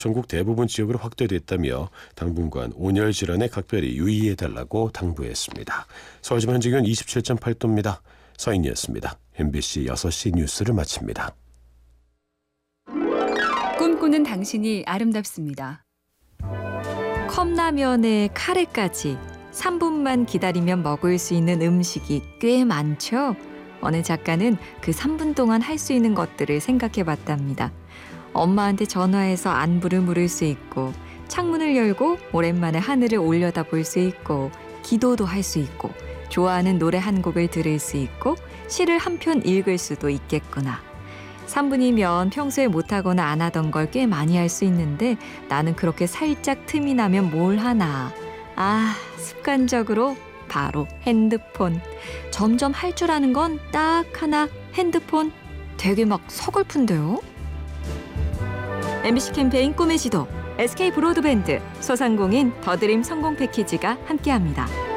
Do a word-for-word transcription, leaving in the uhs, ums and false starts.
전국 대부분 지역으로 확대됐다며 당분간 온열 질환에 각별히 유의해달라고 당부했습니다. 서울지방 현재 기온 이십칠 점 팔 도입니다. 서인이었습니다. 엠비씨 여섯 시 뉴스를 마칩니다. 꿈꾸는 당신이 아름답습니다. 컵라면에 카레까지 삼 분만 기다리면 먹을 수 있는 음식이 꽤 많죠. 어느 작가는 그 삼 분 동안 할 수 있는 것들을 생각해 봤답니다. 엄마한테 전화해서 안부를 물을 수 있고, 창문을 열고 오랜만에 하늘을 올려다볼 수 있고, 기도도 할 수 있고, 좋아하는 노래 한 곡을 들을 수 있고, 시를 한 편 읽을 수도 있겠구나. 삼 분이면 평소에 못하거나 안 하던 걸 꽤 많이 할 수 있는데 나는 그렇게 살짝 틈이 나면 뭘 하나. 아, 습관적으로 바로 핸드폰. 점점 할 줄 아는 건 딱 하나, 핸드폰. 되게 막 서글픈데요? 엠비씨 캠페인 꿈의 지도, 에스케이 브로드밴드, 소상공인 더드림 성공 패키지가 함께합니다.